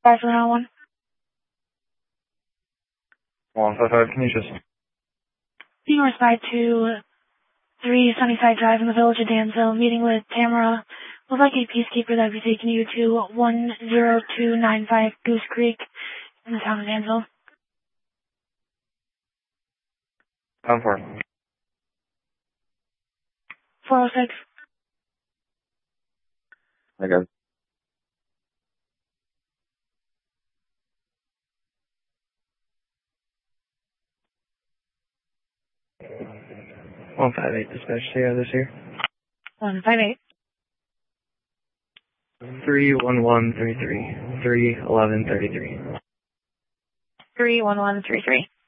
571. 155, can you just... North side to 3 Sunnyside Drive in the village of Danville, meeting with Tamara. Would like a peacekeeper that would be taking you to 10295 Goose Creek in the town of Danville. Time for 406. I got it. One 58 dispatch, see how this here? 158. 31133. 31133. 31133.